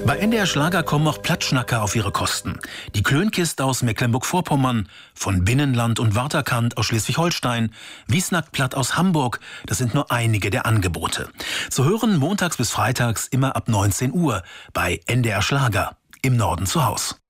Bei NDR Schlager kommen auch Plattschnacker auf ihre Kosten. Die Klönkist aus Mecklenburg-Vorpommern, von Binnenland und Waterkant aus Schleswig-Holstein, Wiesnack Platt aus Hamburg, das sind nur einige der Angebote. Zu hören montags bis freitags immer ab 19 Uhr bei NDR Schlager, im Norden zu Haus.